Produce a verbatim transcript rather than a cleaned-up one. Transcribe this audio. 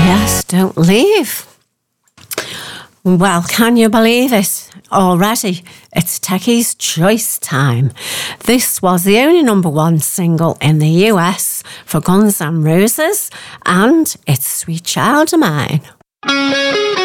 Yes, don't leave. Well, can you believe it? Already, it's Techie's Choice time. This was the only number one single in the U S for Guns N' Roses, and it's Sweet Child of Mine.